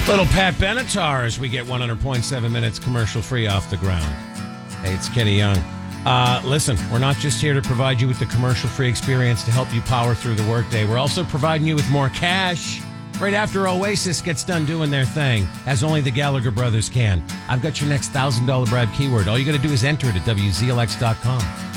Little Pat Benatar as we get 100.7 minutes commercial free off the ground. Hey, it's Kenny Young. Listen, we're not just here to provide you with the commercial free experience to help you power through the workday. We're also providing you with more cash right after Oasis gets done doing their thing, as only the Gallagher brothers can. I've got your next $1,000 Brad keyword. All you got to do is enter it at WZLX.com.